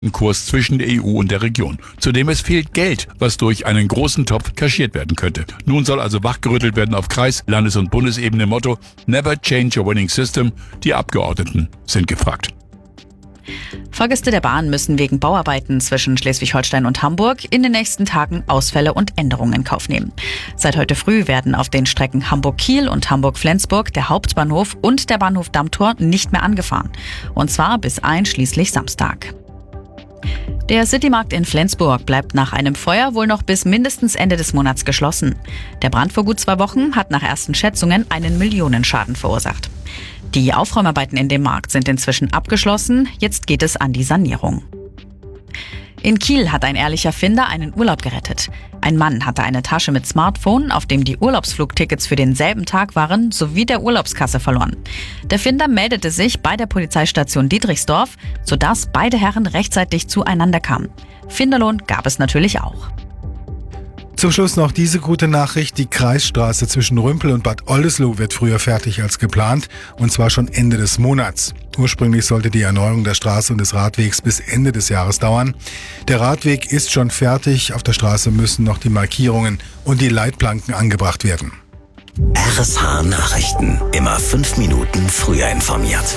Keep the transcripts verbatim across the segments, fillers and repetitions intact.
Kurs zwischen der E U und der Region. Zudem es fehlt Geld, was durch einen großen Topf kaschiert werden könnte. Nun soll also wachgerüttelt werden auf Kreis-, Landes- und Bundesebene. Motto Never change a winning system. Die Abgeordneten sind gefragt. Fahrgäste der Bahn müssen wegen Bauarbeiten zwischen Schleswig-Holstein und Hamburg in den nächsten Tagen Ausfälle und Änderungen in Kauf nehmen. Seit heute früh werden auf den Strecken Hamburg-Kiel und Hamburg-Flensburg der Hauptbahnhof und der Bahnhof Dammtor nicht mehr angefahren. Und zwar bis einschließlich Samstag. Der Citymarkt in Flensburg bleibt nach einem Feuer wohl noch bis mindestens Ende des Monats geschlossen. Der Brand vor gut zwei Wochen hat nach ersten Schätzungen einen Millionenschaden verursacht. Die Aufräumarbeiten in dem Markt sind inzwischen abgeschlossen, jetzt geht es an die Sanierung. In Kiel hat ein ehrlicher Finder einen Urlaub gerettet. Ein Mann hatte eine Tasche mit Smartphone, auf dem die Urlaubsflugtickets für denselben Tag waren, sowie der Urlaubskasse verloren. Der Finder meldete sich bei der Polizeistation Dietrichsdorf, sodass beide Herren rechtzeitig zueinander kamen. Finderlohn gab es natürlich auch. Zum Schluss noch diese gute Nachricht. Die Kreisstraße zwischen Rümpel und Bad Oldesloe wird früher fertig als geplant, und zwar schon Ende des Monats. Ursprünglich sollte die Erneuerung der Straße und des Radwegs bis Ende des Jahres dauern. Der Radweg ist schon fertig. Auf der Straße müssen noch die Markierungen und die Leitplanken angebracht werden. R S H Nachrichten. Immer fünf Minuten früher informiert.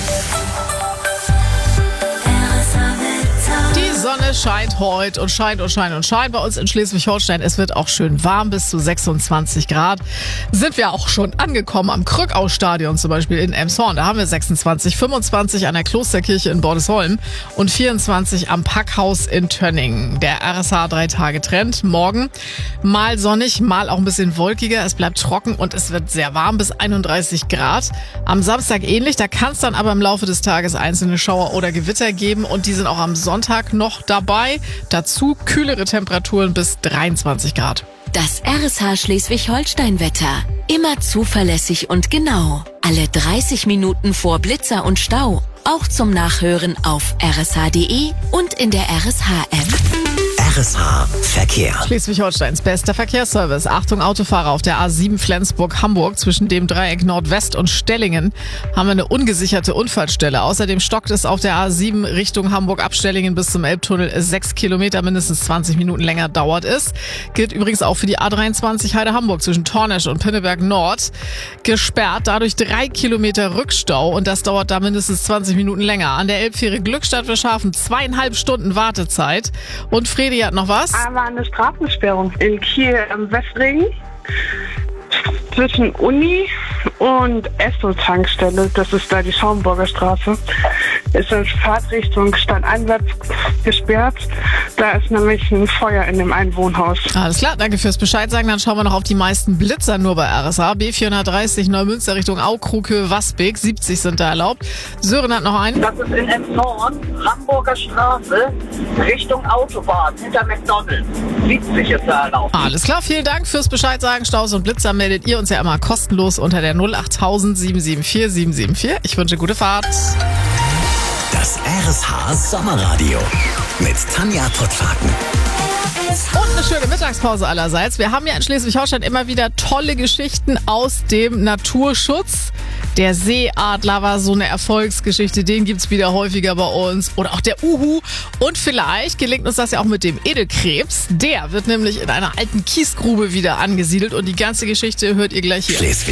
Die Sonne scheint heute und scheint und scheint und scheint bei uns in Schleswig-Holstein. Es wird auch schön warm, bis zu sechsundzwanzig Grad. Sind wir auch schon angekommen am Krückau-Stadion zum Beispiel in Elmshorn. Da haben wir sechsundzwanzig, fünfundzwanzig an der Klosterkirche in Bordesholm und vierundzwanzig am Packhaus in Tönningen. Der R S H drei Tage Trend. Morgen mal sonnig, mal auch ein bisschen wolkiger. Es bleibt trocken und es wird sehr warm bis einunddreißig Grad. Am Samstag ähnlich. Da kann es dann aber im Laufe des Tages einzelne Schauer oder Gewitter geben und die sind auch am Sonntag noch dabei. Dazu kühlere Temperaturen bis dreiundzwanzig Grad. Das R S H Schleswig-Holstein-Wetter. Immer zuverlässig und genau. Alle dreißig Minuten vor Blitzer und Stau. Auch zum Nachhören auf r s h punkt d e und in der R S H-App. R S H Verkehr. Schleswig-Holsteins bester Verkehrsservice. Achtung Autofahrer, auf der A sieben Flensburg-Hamburg zwischen dem Dreieck Nordwest und Stellingen haben wir eine ungesicherte Unfallstelle. Außerdem stockt es auf der A sieben Richtung Hamburg ab Stellingen bis zum Elbtunnel. Sechs Kilometer, mindestens zwanzig Minuten länger dauert es. Gilt übrigens auch für die A dreiundzwanzig Heide-Hamburg zwischen Tornesch und Pinneberg Nord. Gesperrt, dadurch drei Kilometer Rückstau und das dauert da mindestens zwanzig Minuten länger. An der Elbfähre Glückstadt wir schaffen zweieinhalb Stunden Wartezeit. Und Fredi hat noch was? Aber eine Straßensperrung in Kiel am Westring zwischen Uni und Esso-Tankstelle, das ist da die Schaumburger Straße, ist die Fahrtrichtung stadteinwärts gesperrt. Da ist nämlich ein Feuer in dem einen Wohnhaus. Alles klar, danke fürs Bescheid sagen. Dann schauen wir noch auf die meisten Blitzer nur bei R S H. B vierhundertdreißig Neumünster Richtung Aukruke, Wasbeck, siebzig sind da erlaubt. Sören hat noch einen. Das ist in Elmshorn, Hamburger Straße, Richtung Autobahn, hinter McDonald's. siebzig ist da erlaubt. Alles klar, vielen Dank fürs Bescheid sagen. Staus und Blitzer meldet ihr uns ja immer kostenlos unter der null achttausend sieben sieben vier sieben sieben vier. Ich wünsche gute Fahrt. Das R S H Sommerradio mit Tanja Pottwagen. Und eine schöne Mittagspause allerseits. Wir haben ja in Schleswig-Holstein immer wieder tolle Geschichten aus dem Naturschutz. Der Seeadler war so eine Erfolgsgeschichte, den gibt's wieder häufiger bei uns. Oder auch der Uhu. Und vielleicht gelingt uns das ja auch mit dem Edelkrebs. Der wird nämlich in einer alten Kiesgrube wieder angesiedelt und die ganze Geschichte hört ihr gleich hier.